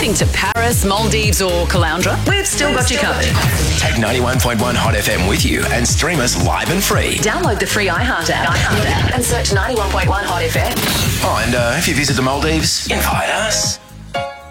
heading to Paris, Maldives or Caloundra, we've still got you covered. Take 91.1 Hot FM with you and stream us live and free. Download the free iHeart app and search 91.1 Hot FM. Oh, and if you visit the Maldives, invite us.